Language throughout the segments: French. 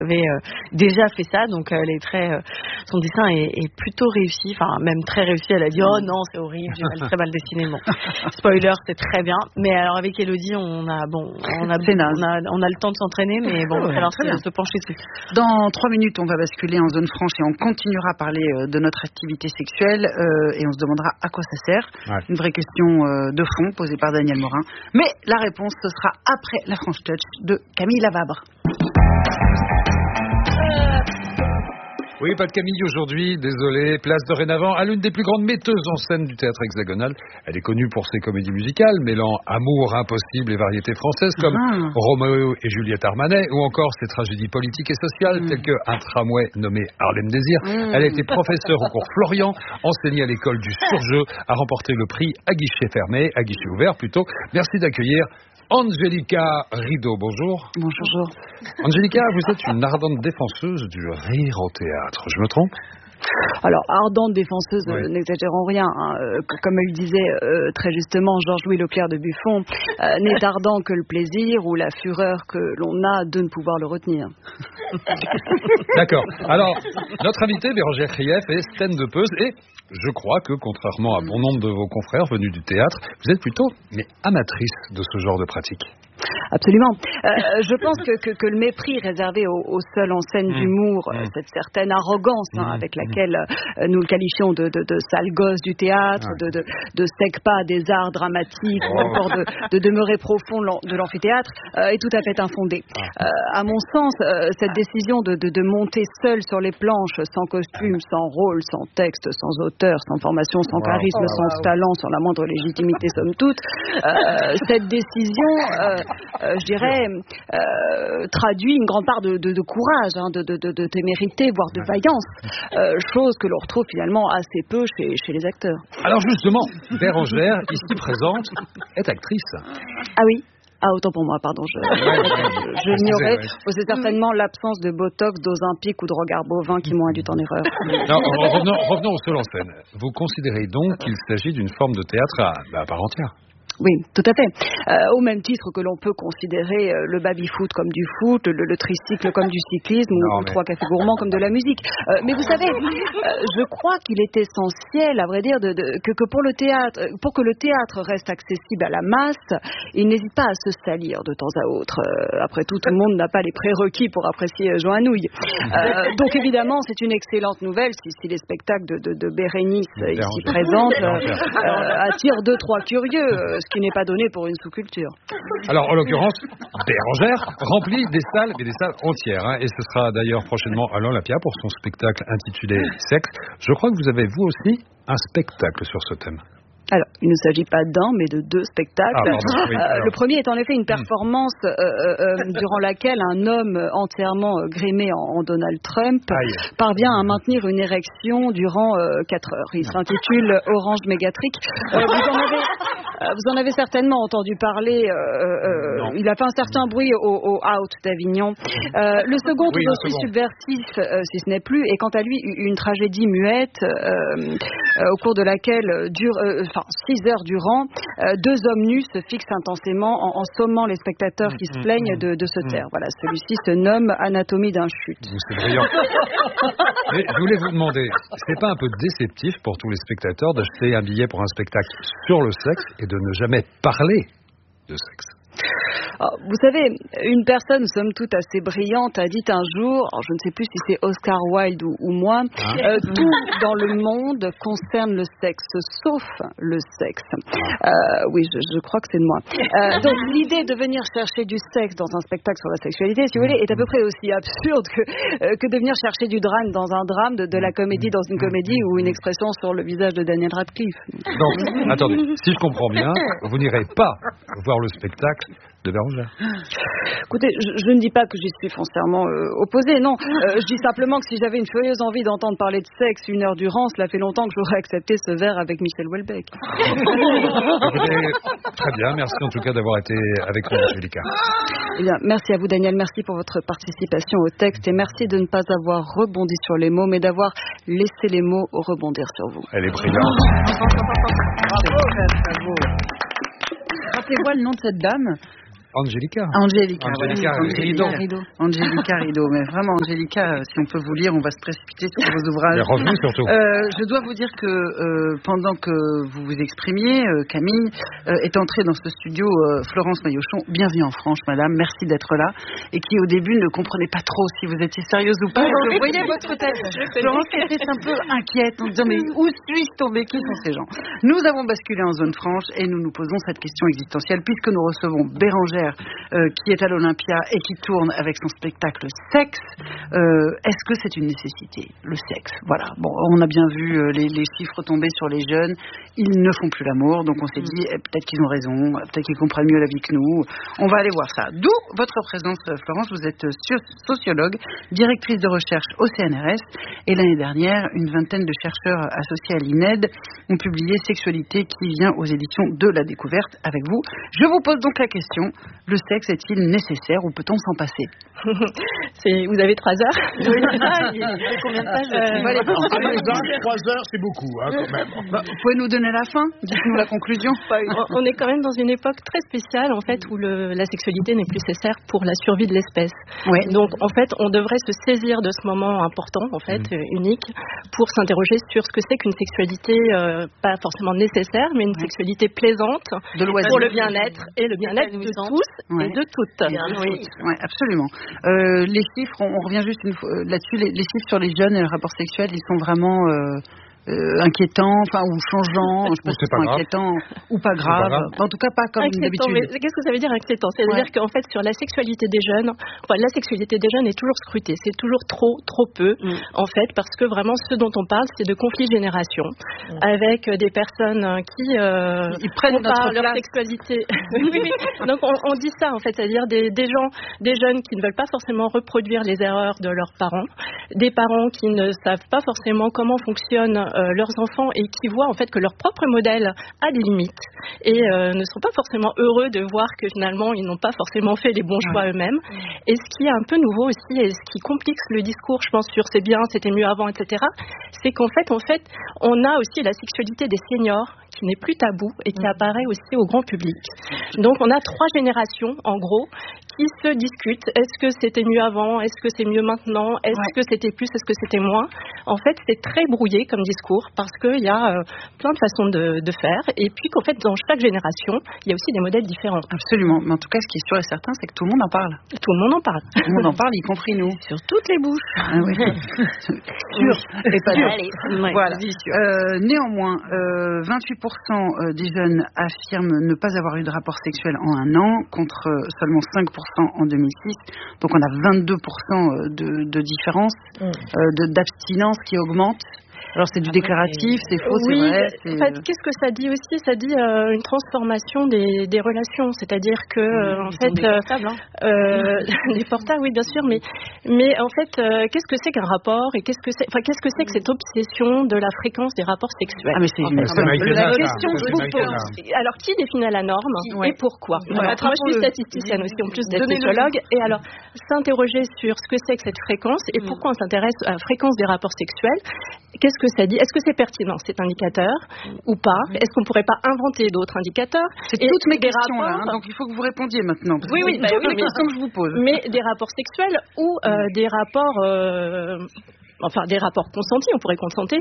avait déjà fait ça, donc son dessin est plutôt réussi, enfin même très réussi. Elle a dit oh non c'est horrible, j'ai très mal dessiné. Bon, spoiler, c'est très bien. Mais alors avec Elodie, on a le temps de s'entraîner, mais bon, il va falloir se pencher dessus. Dans 3 minutes, on va basculer en zone franche et on continuera à parler de notre activité sexuelle et on se demandera à quoi ça sert. Ouais. Une vraie question de fond posée par Daniel Morin. Mais la réponse, ce sera après la French Touch de Camille Lavabre. Oui, pas de Camille aujourd'hui, désolé. Place dorénavant à l'une des plus grandes metteuses en scène du théâtre hexagonal. Elle est connue pour ses comédies musicales, mêlant amour impossible et variété française, comme Roméo et Juliette Armanet, ou encore ses tragédies politiques et sociales, telles que Un tramway nommé Harlem Désir. Elle a été professeure au cours Florian, enseignée à l'école du surjeu, a remporté le prix à guichet ouvert plutôt. Merci d'accueillir Angélica Rideau, bonjour. Bonjour. Angélica, vous êtes une ardente défenseuse du rire au théâtre, je me trompe ? Alors, ardente défenseuse, n'exagérons rien. Comme elle disait très justement Georges-Louis Leclerc de Buffon, n'est ardent que le plaisir ou la fureur que l'on a de ne pouvoir le retenir. D'accord. Alors, notre invitée, Bérangère Krief, est stand-upeuse et je crois que, contrairement à bon nombre de vos confrères venus du théâtre, vous êtes plutôt amatrice de ce genre de pratique. Absolument. Je pense que le mépris réservé aux seuls en scène d'humour, cette certaine arrogance avec laquelle nous le qualifions de sale gosse du théâtre, de sec-pas des arts dramatiques, ou encore de demeuré profond de l'amphithéâtre, est tout à fait infondée. À mon sens, cette décision de monter seule sur les planches, sans costume, sans rôle, sans texte, sans auteur, sans formation, sans charisme, sans talent, sans la moindre légitimité somme toute, cette décision... je dirais, traduit une grande part de courage, de témérité, voire de vaillance, chose que l'on retrouve finalement assez peu chez les acteurs. Alors justement, Bérangère, ici présente, est actrice. Ah oui. Autant pour moi, pardon, je l'ignorais. C'est certainement l'absence de botox, d'Ozempic ou de regard bovin qui m'ont induit en erreur. Non, revenons au seul en scène. Vous considérez donc qu'il s'agit d'une forme de théâtre à part entière ? Oui, tout à fait. Au même titre que l'on peut considérer le baby-foot comme du foot, le tricycle comme du cyclisme, ou 3 cafés gourmands comme de la musique. Mais vous savez, je crois qu'il est essentiel, à vrai dire, que pour le théâtre, pour que le théâtre reste accessible à la masse, il n'hésite pas à se salir de temps à autre. Après tout le monde n'a pas les prérequis pour apprécier Jean Anouilh. Donc évidemment, c'est une excellente nouvelle si les spectacles de Bérénice ici présente attirent 2-3 curieux. Ce qui n'est pas donné pour une sous-culture. Alors, en l'occurrence, Bérangère remplit des salles, mais des salles entières. Et ce sera d'ailleurs prochainement à l'Olympia pour son spectacle intitulé Sexe. Je crois que vous avez, vous aussi, un spectacle sur ce thème. Alors, il ne s'agit pas d'un, mais de 2 spectacles. Le premier est en effet une performance durant laquelle un homme entièrement grémé en Donald Trump parvient à maintenir une érection durant 4 heures. Il s'intitule Orange Mégatrick. Vous en avez certainement entendu parler. Il a fait un certain bruit au Out d'Avignon. Le second, tout aussi subversif, si ce n'est plus, est quant à lui une tragédie muette au cours de laquelle dure 6 heures durant, 2 hommes nus se fixent intensément en sommant les spectateurs qui se plaignent de se taire. Voilà, celui-ci se nomme Anatomie d'un chute. C'est brillant. Mais je voulais vous demander, c'est pas un peu déceptif pour tous les spectateurs d'acheter un billet pour un spectacle sur le sexe et de ne jamais parler de sexe? Vous savez, une personne, somme toute assez brillante, a dit un jour, alors je ne sais plus si c'est Oscar Wilde ou moi, tout dans le monde concerne le sexe, sauf le sexe. Oui, je crois que c'est de moi. Donc l'idée de venir chercher du sexe dans un spectacle sur la sexualité, si vous voulez, est à peu près aussi absurde que de venir chercher du drame dans un drame, de la comédie dans une comédie, ou une expression sur le visage de Daniel Radcliffe. Donc, attendez, si je comprends bien, vous n'irez pas voir le spectacle de Bérangère. Écoutez, je ne dis pas que j'y suis foncièrement opposée, non. Je dis simplement que si j'avais une furieuse envie d'entendre parler de sexe 1 heure durant, cela fait longtemps que j'aurais accepté ce verre avec Michel Houellebecq. Écoutez, très bien, merci en tout cas d'avoir été avec nous, Angélica. Eh bien, merci à vous, Daniel, merci pour votre participation au texte et merci de ne pas avoir rebondi sur les mots, mais d'avoir laissé les mots rebondir sur vous. Elle est brillante. Bravo. Rappelez-moi le nom de cette dame. Angelica Rideau. Mais vraiment, Angelica, si on peut vous lire, on va se précipiter sur vos ouvrages. Les revenus surtout. Je dois vous dire que pendant que vous vous exprimiez, Camille est entrée dans ce studio Florence Maillochon. Bienvenue en France, madame. Merci d'être là. Et qui au début ne comprenait pas trop si vous étiez sérieuse ou pas. Je voyais votre tête. Florence était un peu inquiète en disant mais où suis-je tombée? Qui sont ces gens? Nous avons basculé en zone franche et nous nous posons cette question existentielle puisque nous recevons Bérangère qui est à l'Olympia et qui tourne avec son spectacle Sexe. Est-ce que c'est une nécessité, le sexe? Voilà. Bon, on a bien vu les chiffres tomber sur les jeunes. Ils ne font plus l'amour, donc on s'est dit peut-être qu'ils ont raison, peut-être qu'ils comprennent mieux la vie que nous. On va aller voir ça. D'où votre présence, Florence. Vous êtes sociologue, directrice de recherche au CNRS et l'année dernière, une vingtaine de chercheurs associés à l'INED ont publié Sexualité qui vient aux éditions de La Découverte avec vous. Je vous pose donc la question, le sexe est-il nécessaire ou peut-on s'en passer? Vous avez 3 heures. Il y a combien de pages? 3 heures, c'est beaucoup, hein, quand même. Vous pouvez nous donner la fin? Dites-nous la conclusion. On est quand même dans une époque très spéciale, en fait, où la sexualité n'est plus nécessaire pour la survie de l'espèce. Ouais. Donc, en fait, on devrait se saisir de ce moment important, en fait, unique, pour s'interroger sur ce que c'est qu'une sexualité pas forcément nécessaire, mais une sexualité plaisante pour le bien-être et le bien-être de tous et de toutes. Oui, absolument. Les chiffres, on revient juste une fois là-dessus, les chiffres sur les jeunes et le rapport sexuel, ils sont vraiment inquiétants, enfin ou changeants, je pense que c'est inquiétant ou pas grave. En tout cas pas comme d'habitude. Mais qu'est-ce que ça veut dire inquiétant? C'est-à-dire qu'en fait sur la sexualité des jeunes, la sexualité des jeunes est toujours scrutée, c'est toujours trop peu en fait, parce que vraiment ce dont on parle c'est de conflits de génération avec des personnes qui ils prennent leur sexualité. Oui. Donc on dit ça en fait, c'est-à-dire des jeunes qui ne veulent pas forcément reproduire les erreurs de leurs parents, des parents qui ne savent pas forcément comment fonctionnent leurs enfants et qui voient en fait que leur propre modèle a des limites et ne sont pas forcément heureux de voir que finalement ils n'ont pas forcément fait les bons choix eux-mêmes. Et ce qui est un peu nouveau aussi et ce qui complique le discours, je pense, sur c'est bien, c'était mieux avant, etc., c'est qu'en fait on a aussi la sexualité des seniors qui n'est plus tabou et qui apparaît aussi au grand public. Donc on a 3 générations en gros qui se discutent. Est-ce que c'était mieux avant? Est-ce que c'est mieux maintenant? Est-ce que c'était plus? Est-ce que c'était moins? En fait, c'est très brouillé comme discours parce qu'il y a plein de façons de faire et puis qu'en fait, dans chaque génération, il y a aussi des modèles différents. Absolument. Mais en tout cas, ce qui est sûr et certain, c'est que tout le monde en parle. Tout le monde en parle. Tout le monde en parle, y compris nous. Sur toutes les bouches. Ah oui. Sûr. Et pas sûr. Voilà. Néanmoins, 28% des jeunes affirment ne pas avoir eu de rapport sexuel en 1 an, contre seulement 5% en 2006. Donc on a 22% de différence, d'abstinence qui augmente. Alors c'est du déclaratif, c'est faux, c'est vrai. En fait, qu'est-ce que ça dit aussi? Ça dit une transformation des relations, c'est-à-dire que en fait des portables, des portables, oui bien sûr, mais en fait qu'est-ce que c'est qu'un rapport et qu'est-ce que c'est que cette obsession de la fréquence des rapports sexuels? Ah mais c'est la question que je vous pose. Alors qui définit la norme et pourquoi? Moi je suis statisticienne aussi en plus d'être sociologue et alors s'interroger sur ce que c'est que cette fréquence et pourquoi on s'intéresse à la fréquence des rapports sexuels. Qu'est-ce que ça dit? Est-ce que c'est pertinent cet indicateur ou pas? Est-ce qu'on ne pourrait pas inventer d'autres indicateurs? C'est toutes mes questions là, donc il faut que vous répondiez maintenant. Oui, mais les questions que je vous pose. Mais des rapports sexuels ou des rapports... Enfin, des rapports consentis, on pourrait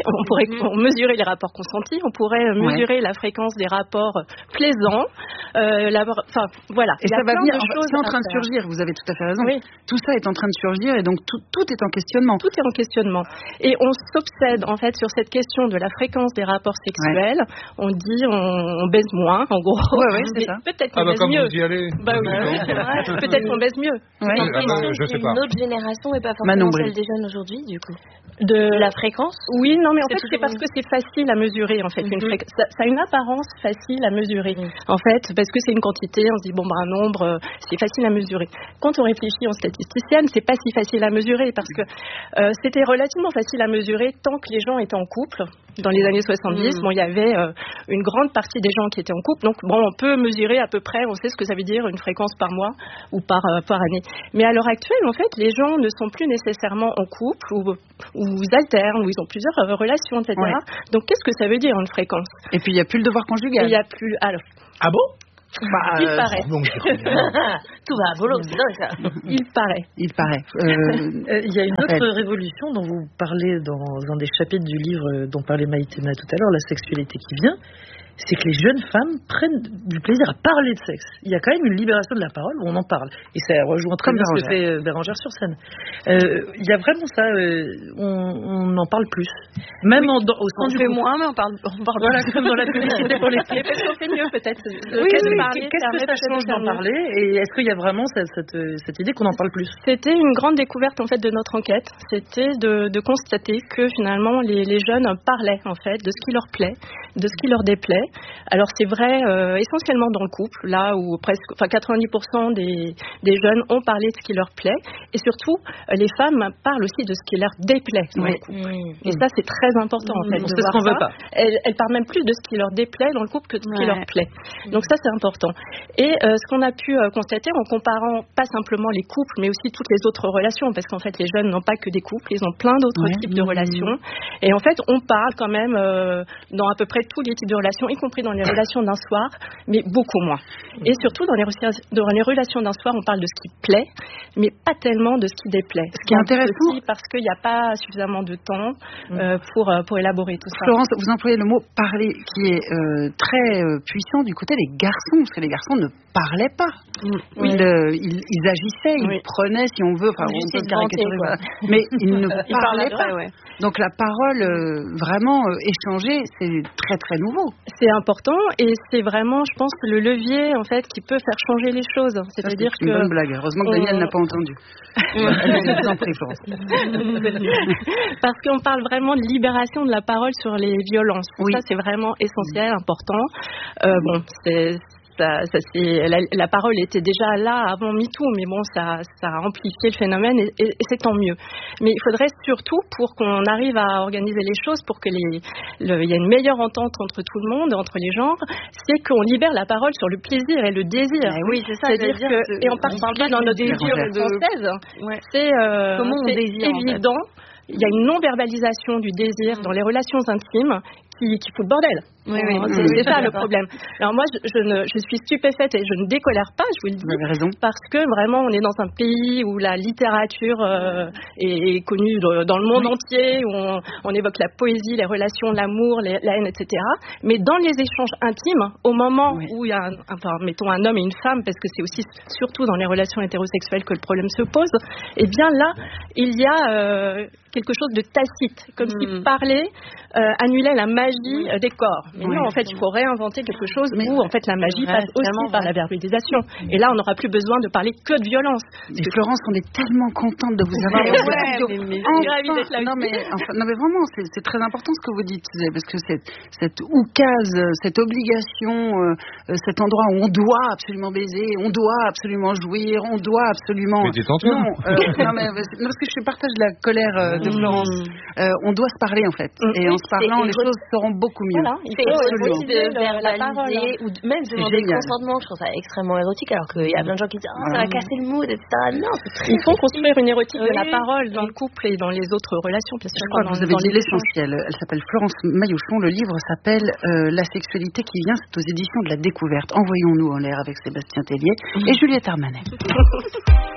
mesurer les rapports consentis, on pourrait mesurer la fréquence des rapports plaisants, enfin, voilà. Et ça va venir, c'est en train de surgir, vous avez tout à fait raison. Oui. Tout ça est en train de surgir et donc tout est en questionnement. Tout est en questionnement. Et on s'obsède, en fait, sur cette question de la fréquence des rapports sexuels. On dit, on baise moins, en gros. Oui, c'est ça. Peut-être qu'on baise mieux. Vous y allez. Bah oui, peut-être qu'on baise mieux. Je sais pas. Une autre génération et pas forcément celle des jeunes aujourd'hui, du coup. De la fréquence? Oui, non, mais en fait, c'est parce que c'est facile à mesurer, en fait. Une fréquence, ça a une apparence facile à mesurer, en fait, parce que c'est une quantité, on se dit, bon, un nombre, c'est facile à mesurer. Quand on réfléchit en statisticienne, c'est pas si facile à mesurer, parce que c'était relativement facile à mesurer tant que les gens étaient en couple. Dans les années 70, bon, il y avait une grande partie des gens qui étaient en couple, donc bon, on peut mesurer à peu près, on sait ce que ça veut dire, une fréquence par mois ou par année. Mais à l'heure actuelle, en fait, les gens ne sont plus nécessairement en couple ou alternent, ou ils ont plusieurs relations, etc. Ouais. Donc, qu'est-ce que ça veut dire, une fréquence? Et puis, il n'y a plus le devoir conjugal. Il n'y a plus... Alors, ah bon? Il paraît. Tout va à volo, c'est dingue ça. Il paraît. Il paraît. Il y a une autre révolution dont vous parlez dans un des chapitres du livre dont parlait Maïtena tout à l'heure, La sexualité qui vient. C'est que les jeunes femmes prennent du plaisir à parler de sexe. Il y a quand même une libération de la parole où on en parle. Et ça rejoint très bien ce que fait Bérangère sur scène. Il y a vraiment ça, on en parle plus. Même au sein du fait moins, mais on parle voilà, comme dans la publicité pour les filles. Peut-être qu'on fait mieux, peut-être. Qu'est-ce que ça change d'en parler? Et est-ce qu'il y a vraiment cette idée qu'on en parle plus? C'était une grande découverte en fait de notre enquête. C'était de constater que finalement les jeunes parlaient en fait de ce qui leur plaît, de ce qui leur déplaît. Alors c'est vrai essentiellement dans le couple, là où presque 90% des jeunes ont parlé de ce qui leur plaît, et surtout les femmes parlent aussi de ce qui leur déplaît dans le couple. Et ça c'est très important en fait de voir qu'on ça. veut pas. Elles parlent même plus de ce qui leur déplaît dans le couple que de ce qui leur plaît. Donc ça c'est important. Et ce qu'on a pu constater en comparant pas simplement les couples mais aussi toutes les autres relations, parce qu'en fait les jeunes n'ont pas que des couples, ils ont plein d'autres types de relations, et en fait on parle quand même dans à peu près tous les types de relations, y compris dans les relations d'un soir, mais beaucoup moins. Et surtout dans les relations d'un soir, on parle de ce qui plaît, mais pas tellement de ce qui déplaît. Ce qui est intéressant, aussi parce qu'il n'y a pas suffisamment de temps pour élaborer tout ça. Florence, vous employez le mot parler, qui est très puissant du côté des garçons, parce que les garçons ne parlaient pas. Ils agissaient, ils prenaient, si on veut, enfin on peut caricaturer, mais ils ne parlaient pas. Donc la parole, vraiment échangée, c'est très très nouveau. C'est important et c'est vraiment, je pense, le levier en fait qui peut faire changer les choses. C'est-à-dire c'est une bonne blague. Heureusement que Daniel n'a pas entendu. Je vous en prie, Florence. Parce qu'on parle vraiment de libération de la parole sur les violences. Ça, c'est vraiment essentiel, important. La parole était déjà là avant MeToo, mais bon, ça a amplifié le phénomène et c'est tant mieux. Mais il faudrait surtout, pour qu'on arrive à organiser les choses, pour que il y ait une meilleure entente entre tout le monde, entre les genres, c'est qu'on libère la parole sur le plaisir et le désir. Oui, c'est ça. C'est-à-dire que, et en particulier dans notre culture française, c'est évident. Il y a une non-verbalisation du désir dans les relations intimes qui fout le bordel. C'est ça le problème. Alors moi, je suis stupéfaite et je ne décolère pas, je vous le dis. Vous avez raison. Parce que vraiment, on est dans un pays où la littérature est connue dans le monde entier, où on évoque la poésie, les relations, l'amour, la haine, etc. Mais dans les échanges intimes, au moment où il y a mettons un homme et une femme, parce que c'est aussi surtout dans les relations hétérosexuelles que le problème se pose, et bien là, il y a quelque chose de tacite, comme si parler annulait la magie des corps. Mais non, en fait, il faut réinventer quelque chose où, en fait, la magie passe aussi par la verbalisation. Et là, on n'aura plus besoin de parler que de violence. Et Florence, on est tellement contente de vous avoir. Non, mais vraiment, c'est très important ce que vous dites, parce que cette oukase, cette obligation, cet endroit où on doit absolument baiser, on doit absolument jouir, on doit absolument. Mais détends-toi. Non, parce que je partage la colère de Florence. On doit se parler, en fait. Et en se parlant, les choses seront beaucoup mieux. Voilà, il faut aussi de verbaliser ou même demander le consentement. Je trouve ça extrêmement érotique, alors qu'il y a plein de gens qui disent ça va casser le mood, etc. Non, c'est très il faut construire une érotique de la parole dans le couple et dans les autres relations. Bien sûr, je crois que vous avez dit l'essentiel. Elle s'appelle Florence Maillochon. Le livre s'appelle La sexualité qui vient. C'est aux éditions de La Découverte. Envoyons-nous en l'air avec Sébastien Tellier et Juliette Armanet.